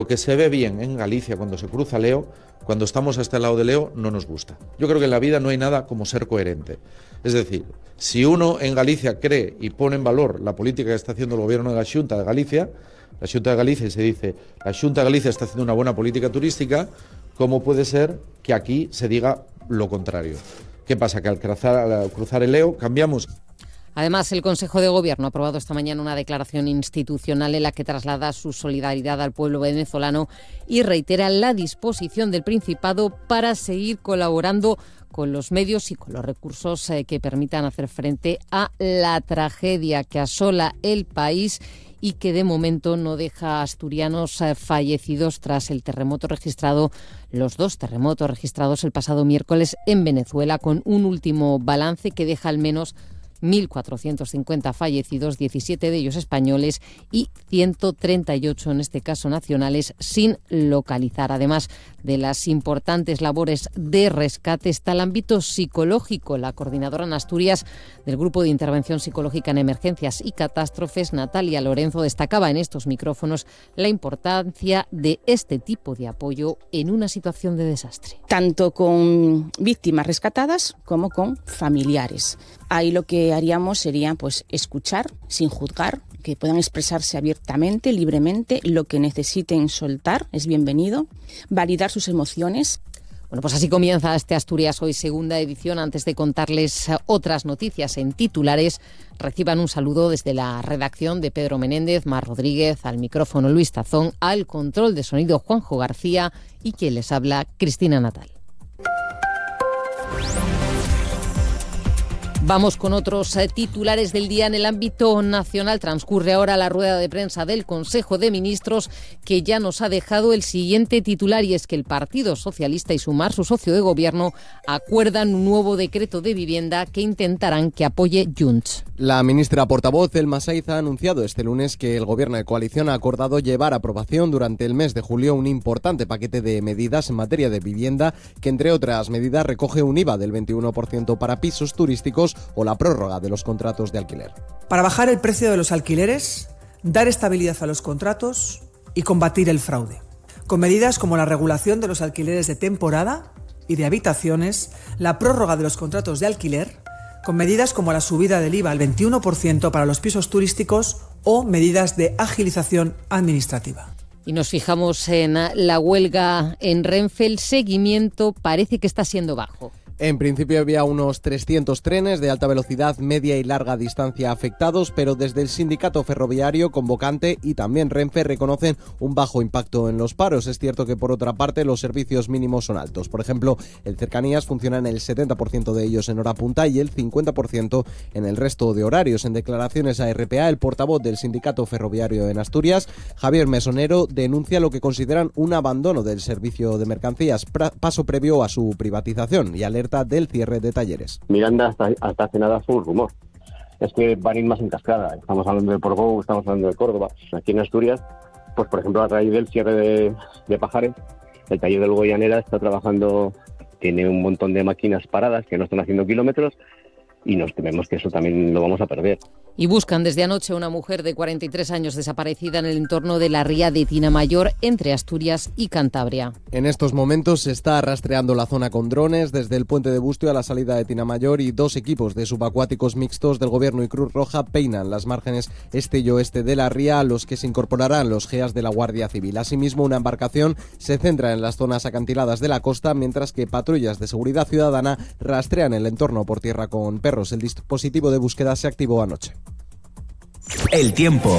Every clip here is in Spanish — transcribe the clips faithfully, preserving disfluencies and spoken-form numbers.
Lo que se ve bien en Galicia cuando se cruza Leo, cuando estamos a este lado de Leo, no nos gusta. Yo creo que en la vida no hay nada como ser coherente. Es decir, si uno en Galicia cree y pone en valor la política que está haciendo el gobierno de la Xunta de Galicia, la Xunta de Galicia se dice, la Xunta de Galicia está haciendo una buena política turística, ¿cómo puede ser que aquí se diga lo contrario? ¿Qué pasa? Que al cruzar, al cruzar el Leo cambiamos. Además, el Consejo de Gobierno ha aprobado esta mañana una declaración institucional en la que traslada su solidaridad al pueblo venezolano y reitera la disposición del Principado para seguir colaborando con los medios y con los recursos eh, que permitan hacer frente a la tragedia que asola el país y que de momento no deja a asturianos eh, fallecidos tras el terremoto registrado, los dos terremotos registrados el pasado miércoles en Venezuela, con un último balance que deja al menos mil cuatrocientos cincuenta fallecidos, diecisiete de ellos españoles y ciento treinta y ocho, en este caso nacionales, sin localizar. Además de las importantes labores de rescate, está el ámbito psicológico. La coordinadora en Asturias del Grupo de Intervención Psicológica en Emergencias y Catástrofes, Natalia Lorenzo, destacaba en estos micrófonos la importancia de este tipo de apoyo en una situación de desastre. Tanto con víctimas rescatadas como con familiares. Ahí lo que haríamos sería pues escuchar sin juzgar, que puedan expresarse abiertamente, libremente, lo que necesiten soltar es bienvenido, validar sus emociones. Bueno, pues así comienza este Asturias Hoy, segunda edición. Antes de contarles otras noticias en titulares, reciban un saludo desde la redacción de Pedro Menéndez, Mar Rodríguez, al micrófono Luis Tazón, al control de sonido Juanjo García y quien les habla, Cristina Natal. Vamos con otros eh, titulares del día en el ámbito nacional. Transcurre ahora la rueda de prensa del Consejo de Ministros, que ya nos ha dejado el siguiente titular, y es que el Partido Socialista y Sumar, su socio de gobierno, acuerdan un nuevo decreto de vivienda que intentarán que apoye Junts. La ministra portavoz, Elma Saiz, ha anunciado este lunes que el gobierno de coalición ha acordado llevar a aprobación durante el mes de julio un importante paquete de medidas en materia de vivienda que, entre otras medidas, recoge un I V A del veintiuno por ciento para pisos turísticos o la prórroga de los contratos de alquiler. Para bajar el precio de los alquileres, dar estabilidad a los contratos y combatir el fraude. Con medidas como la regulación de los alquileres de temporada y de habitaciones, la prórroga de los contratos de alquiler, con medidas como la subida del I V A al veintiuno por ciento para los pisos turísticos o medidas de agilización administrativa. Y nos fijamos en la huelga en Renfe. El seguimiento parece que está siendo bajo. En principio había unos trescientos trenes de alta velocidad, media y larga distancia afectados, pero desde el sindicato ferroviario convocante y también Renfe reconocen un bajo impacto en los paros. Es cierto que, por otra parte, los servicios mínimos son altos. Por ejemplo, el Cercanías funciona en el setenta por ciento de ellos en hora punta y el cincuenta por ciento en el resto de horarios. En declaraciones a R P A, el portavoz del sindicato ferroviario en Asturias, Javier Mesonero, denuncia lo que consideran un abandono del servicio de mercancías, paso previo a su privatización, y alerta del cierre de talleres. Miranda hasta, hasta hace nada fue un rumor. Es que van a ir más en cascada. Estamos hablando de Portbou, estamos hablando de Córdoba. Aquí en Asturias, pues por ejemplo, a raíz del cierre de, de Pajares, el taller del Goyanera está trabajando, tiene un montón de máquinas paradas que no están haciendo kilómetros y nos tememos que eso también lo vamos a perder. Y buscan desde anoche a una mujer de cuarenta y tres años desaparecida en el entorno de la ría de Tinamayor, entre Asturias y Cantabria. En estos momentos se está rastreando la zona con drones desde el puente de Bustio a la salida de Tinamayor, y dos equipos de subacuáticos mixtos del Gobierno y Cruz Roja peinan las márgenes este y oeste de la ría, a los que se incorporarán los G E As de la Guardia Civil. Asimismo, una embarcación se centra en las zonas acantiladas de la costa, mientras que patrullas de seguridad ciudadana rastrean el entorno por tierra con perros. El dispositivo de búsqueda se activó anoche. El tiempo.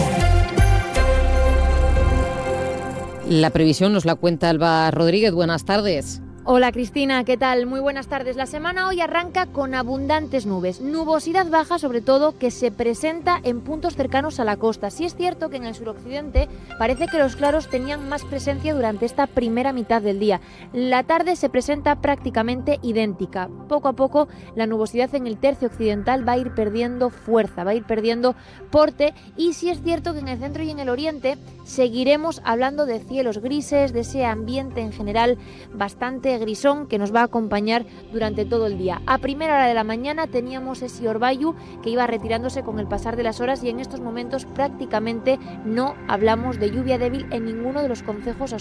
La previsión nos la cuenta Alba Rodríguez. Buenas tardes. Hola Cristina, ¿qué tal? Muy buenas tardes. La semana hoy arranca con abundantes nubes, nubosidad baja sobre todo, que se presenta en puntos cercanos a la costa. Sí es cierto que en el suroccidente parece que los claros tenían más presencia durante esta primera mitad del día. La tarde se presenta prácticamente idéntica. Poco a poco la nubosidad en el tercio occidental va a ir perdiendo fuerza, va a ir perdiendo porte, y sí es cierto que en el centro y en el oriente seguiremos hablando de cielos grises, de ese ambiente en general bastante tarde grisón que nos va a acompañar durante todo el día. A primera hora de la mañana teníamos ese orvallo que iba retirándose con el pasar de las horas y en estos momentos prácticamente no hablamos de lluvia débil en ninguno de los concejos